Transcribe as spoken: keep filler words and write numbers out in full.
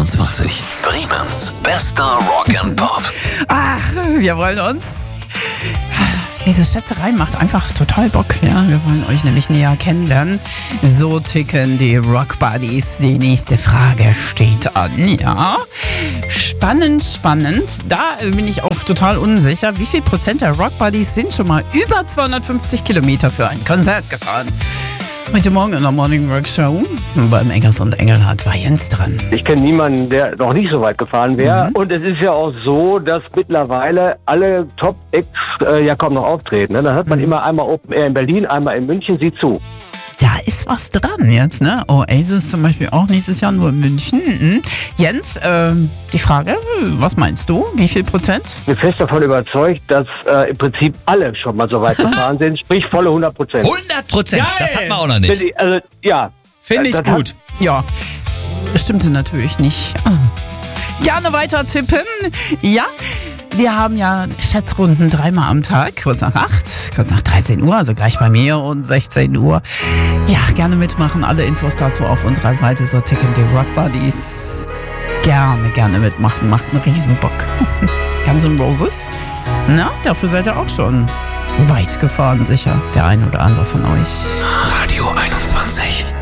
einundzwanzig. Bremens bester Rock and Pop. Ach, wir wollen uns... Diese Schätzerei macht einfach total Bock. Ja, wir wollen euch nämlich näher kennenlernen. So ticken die Rock Buddies. Die nächste Frage steht an. Ja, spannend, spannend. Da bin ich auch total unsicher. Wie viel Prozent der Rock Buddies sind schon mal über zweihundertfünfzig Kilometer für ein Konzert gefahren? Heute Morgen in der Morning Rock Show beim Eggers und Engelhardt war Jens dran. Ich kenne niemanden, der noch nicht so weit gefahren wäre. Mhm. Und es ist ja auch so, dass mittlerweile alle Top-Acts äh, ja kaum noch auftreten. Ne? Da hört man mhm. immer einmal Open Air in Berlin, einmal in München, sieh zu. Da ist was dran jetzt, ne? Oasis zum Beispiel auch nächstes Jahr nur in München. Mhm. Jens, äh, die Frage, was meinst du? Wie viel Prozent? Ich bin fest davon überzeugt, dass äh, im Prinzip alle schon mal so weit gefahren sind, sprich volle hundert Prozent. hundert Prozent? Das hat man auch noch nicht. Ich, also, ja. Finde ich gut. Hat, ja, das stimmte natürlich nicht. Gerne weiter tippen. Ja, wir haben ja Schätzrunden dreimal am Tag, kurz nach acht, kurz nach dreizehn Uhr, also gleich bei mir und sechzehn Uhr. Ja, gerne mitmachen. Alle Infos dazu auf unserer Seite, so ticken die Rock Buddies. Gerne, gerne mitmachen. Macht einen Riesenbock. Guns N' Roses. Na, dafür seid ihr auch schon weit gefahren, sicher. Der ein oder andere von euch. Radio einundzwanzig.